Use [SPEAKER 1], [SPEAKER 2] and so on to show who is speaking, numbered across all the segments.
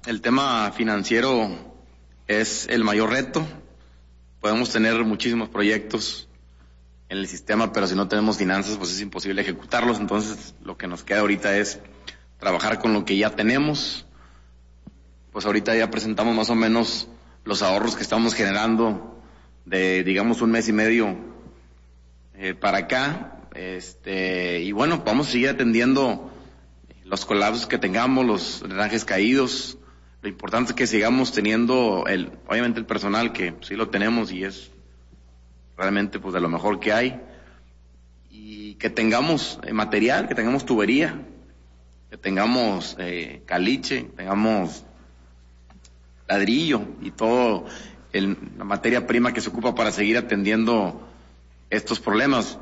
[SPEAKER 1] el tema financiero es el mayor reto. Podemos tener muchísimos proyectos en el sistema, pero si no tenemos finanzas, pues es imposible ejecutarlos. Entonces, lo que nos queda ahorita es trabajar con lo que ya tenemos. Pues ahorita ya presentamos más o menos los ahorros que estamos generando de, digamos, un mes y medio para acá. Y bueno, vamos a seguir atendiendo los colapsos que tengamos, los drenajes caídos. Lo importante es que sigamos teniendo obviamente el personal, que sí lo tenemos y es realmente pues de lo mejor que hay, y que tengamos material, que tengamos tubería, que tengamos caliche, tengamos ladrillo y todo la materia prima que se ocupa para seguir atendiendo estos problemas.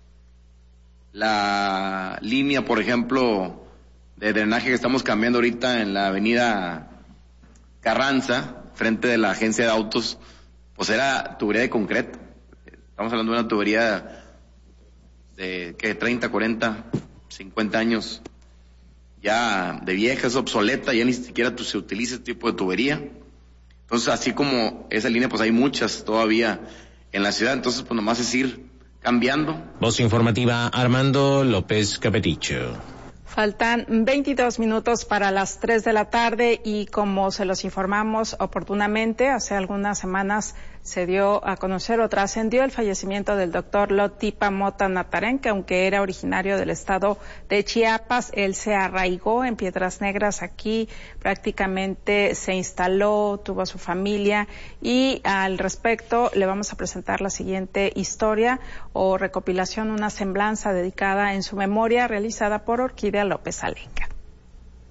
[SPEAKER 1] La línea, por ejemplo, de drenaje que estamos cambiando ahorita en la avenida Carranza, frente de la agencia de autos, pues era tubería de concreto. Estamos hablando de una tubería de 30, 40, 50 años ya de vieja, es obsoleta, ya ni siquiera se utiliza este tipo de tubería. Entonces, así como esa línea, pues hay muchas todavía en la ciudad, entonces pues nomás es ir cambiando.
[SPEAKER 2] Voz informativa, Armando López Capeticho.
[SPEAKER 3] Faltan 22 minutos para las 3 de la tarde y como se los informamos oportunamente, hace algunas semanas se dio a conocer o trascendió el fallecimiento del doctor Lotipa Mota Natarén, que aunque era originario del estado de Chiapas, él se arraigó en Piedras Negras, aquí prácticamente se instaló, tuvo a su familia y al respecto le vamos a presentar la siguiente historia o recopilación, una semblanza dedicada en su memoria realizada por Orquídea López Alenca.